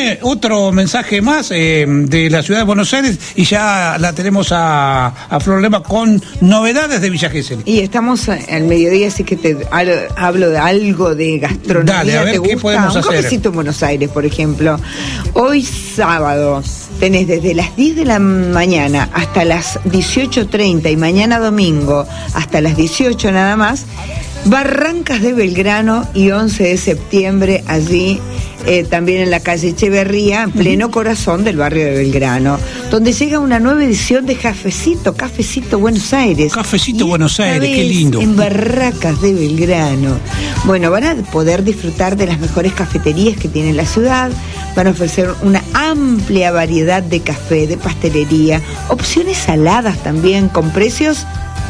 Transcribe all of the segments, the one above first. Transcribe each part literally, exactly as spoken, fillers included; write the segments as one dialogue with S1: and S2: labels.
S1: Viene otro mensaje más eh, de la ciudad de Buenos Aires y ya la tenemos a, a Flor Lema con novedades de Villa Gesell.
S2: Y estamos al mediodía, así que te hablo de algo de gastronomía.
S1: Dale, a ver,
S2: ¿te
S1: ¿qué
S2: gusta?
S1: podemos
S2: Un
S1: hacer?
S2: cafecito en Buenos Aires, por ejemplo. Hoy sábado tenés desde las diez de la mañana hasta las dieciocho treinta y mañana domingo hasta las dieciocho nada más, Barrancas de Belgrano y once de septiembre allí, eh, también en la calle Echeverría, en pleno corazón del barrio de Belgrano, donde llega una nueva edición de Cafecito, Cafecito Buenos Aires.
S1: Cafecito
S2: y
S1: Buenos Aires, qué lindo.
S2: En Barracas de Belgrano. Bueno, van a poder disfrutar de las mejores cafeterías que tiene la ciudad, van a ofrecer una amplia variedad de café, de pastelería, opciones saladas también, con precios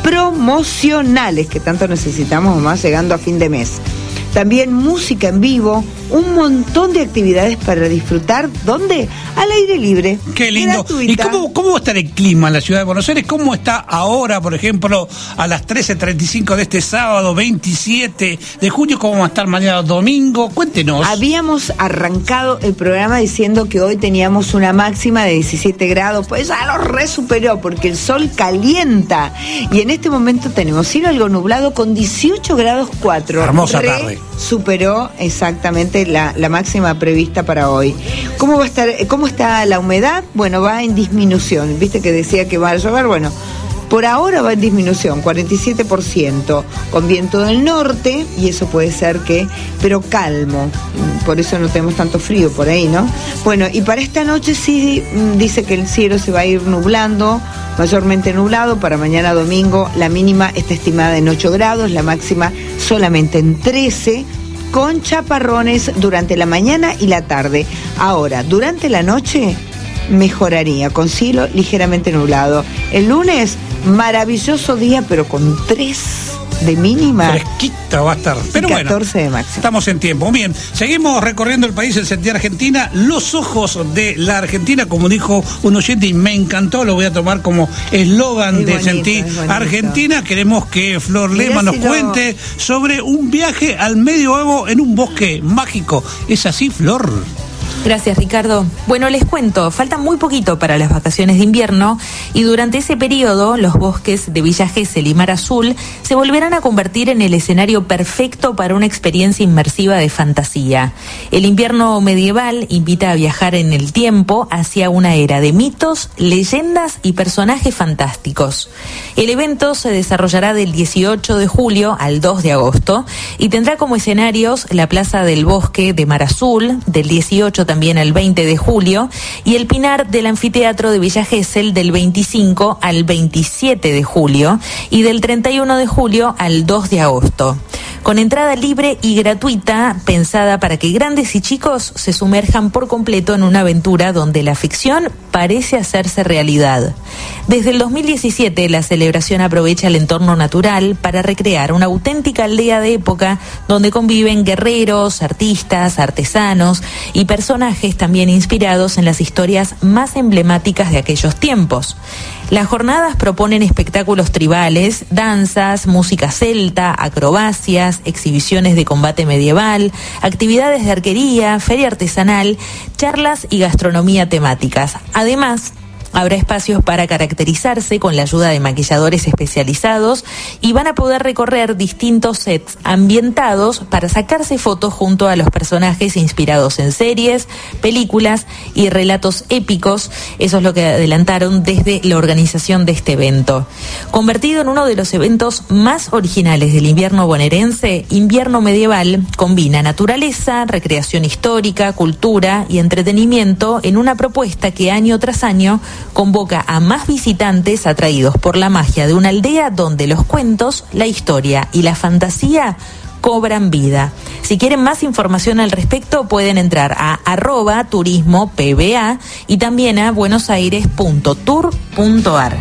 S2: promocionales que tanto necesitamos más llegando a fin de mes. También música en vivo, un montón de actividades para disfrutar. ¿Dónde? Al aire libre.
S1: Qué lindo.
S2: Gratuita.
S1: ¿Y cómo, cómo va a estar el clima en la ciudad de Buenos Aires? ¿Cómo está ahora, por ejemplo, a las trece treinta y cinco de este sábado, veintisiete de junio? ¿Cómo va a estar mañana domingo? Cuéntenos.
S2: Habíamos arrancado el programa diciendo que hoy teníamos una máxima de diecisiete grados, pues ya lo re superó porque el sol calienta. Y en este momento tenemos cielo algo nublado con dieciocho grados cuatro.
S1: Hermosa
S2: re
S1: tarde.
S2: Superó exactamente la, la máxima prevista para hoy. ¿Cómo va a estar? ¿Cómo está la humedad? Bueno, va en disminución. ¿Viste que decía que va a llover? Bueno, por ahora va en disminución, cuarenta y siete por ciento, con viento del norte, y eso puede ser que, pero calmo, por eso no tenemos tanto frío por ahí, ¿no? Bueno, y para esta noche sí dice que el cielo se va a ir nublando, mayormente nublado. Para mañana domingo la mínima está estimada en ocho grados, la máxima solamente en trece, con chaparrones durante la mañana y la tarde. Ahora, durante la noche mejoraría, con cielo ligeramente nublado. El lunes, maravilloso día, pero con tres de mínima.
S1: Fresquita va a estar. Pero
S2: y catorce
S1: bueno,
S2: de máxima.
S1: Estamos en tiempo. Bien, seguimos recorriendo el país en sentido Argentina. Los ojos de la Argentina, como dijo un oyente, y me encantó, lo voy a tomar como eslogan de Sentir Argentina. Queremos que Flor Lema nos cuente sobre un viaje al medioevo en un bosque mágico. ¿Es así, Flor?
S3: Gracias, Ricardo. Bueno, les cuento, falta muy poquito para las vacaciones de invierno y durante ese periodo los bosques de Villa Gesell y Mar Azul se volverán a convertir en el escenario perfecto para una experiencia inmersiva de fantasía. El invierno medieval invita a viajar en el tiempo hacia una era de mitos, leyendas y personajes fantásticos. El evento se desarrollará del dieciocho de julio al dos de agosto y tendrá como escenarios la Plaza del Bosque de Mar Azul, del dieciocho también al veinte de julio, y el Pinar del Anfiteatro de Villa Gesell del veinticinco al veintisiete de julio y del treinta y uno de julio al dos de agosto. Con entrada libre y gratuita, pensada para que grandes y chicos se sumerjan por completo en una aventura donde la ficción parece hacerse realidad. Desde el dos mil diecisiete, la celebración aprovecha el entorno natural para recrear una auténtica aldea de época donde conviven guerreros, artistas, artesanos y personajes también inspirados en las historias más emblemáticas de aquellos tiempos. Las jornadas proponen espectáculos tribales, danzas, música celta, acrobacias, exhibiciones de combate medieval, actividades de arquería, feria artesanal, charlas y gastronomía temáticas. Además, habrá espacios para caracterizarse con la ayuda de maquilladores especializados y van a poder recorrer distintos sets ambientados para sacarse fotos junto a los personajes inspirados en series, películas y relatos épicos. Eso es lo que adelantaron desde la organización de este evento. Convertido en uno de los eventos más originales del invierno bonaerense, Invierno Medieval combina naturaleza, recreación histórica, cultura y entretenimiento en una propuesta que año tras año convoca a más visitantes atraídos por la magia de una aldea donde los cuentos, la historia y la fantasía cobran vida. Si quieren más información al respecto, pueden entrar a arroba turismo pba y también a buenosaires punto tour punto ar.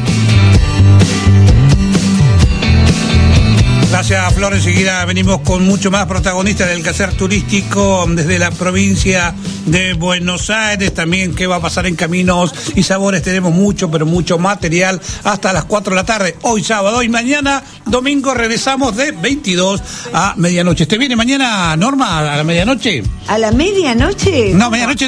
S1: Gracias, Flor. Enseguida venimos con mucho más protagonistas del quehacer turístico desde la provincia de Buenos Aires. También qué va a pasar en Caminos y Sabores. Tenemos mucho, pero mucho material hasta las cuatro de la tarde. Hoy sábado y mañana domingo regresamos de veintidós a medianoche. ¿Te viene mañana, Norma, a la medianoche?
S2: ¿A la medianoche?
S1: No, medianoche.